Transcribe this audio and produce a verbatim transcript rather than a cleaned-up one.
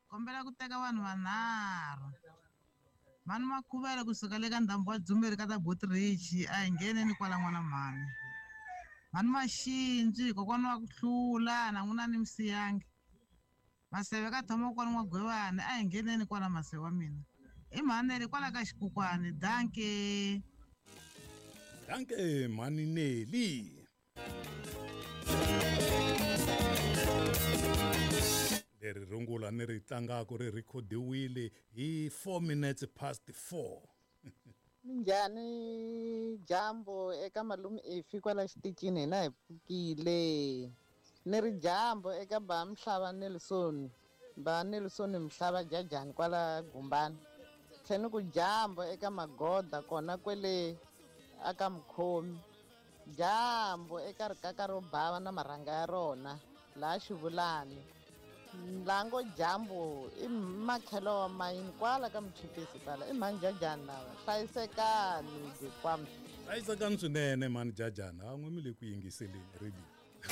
kombela ku teka vanhu vanharhu mani makhuvela kusuka le ka ndhambu wa dzumberi ka ta Botridge a hi ngheneni kwala n'wana mhani mani maxinci kokwana wa ku hlula na n'wina ni misiyangi maseve ka thoma kwala n'wagwevani a hi ngheneni kwala maseve wa mina i mhaneri kwala ka xikukwana danke danke mani Neli. Leri rungula ni ri tlangaka ri rhikhodiwile hi four minutes past four. Minjhani jambo eka malume efi kwala xiticini hina hi pfukile ni ri jambo eka ba Mhlava Nelson ba Nelson Mhlava Jajani kwala Gumbani tlheni ku jambo eka Magoda kona kwele aka Mkhomi jambo eka rikaka ro bava na marhanga ya rona laha Xivulani lango jambo i makhelo wa mayini kwala ka Mchipisi pala i mhani Jajani lava hlayisekani hikwambi hlayisekani swinene mani Jajani a n'wi mi le ku yingiseleni radio